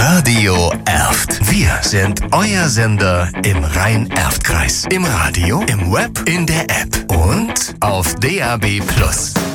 Radio Erft. Wir sind euer Sender im Rhein-Erft-Kreis. Im Radio, im Web, in der App und auf DAB+.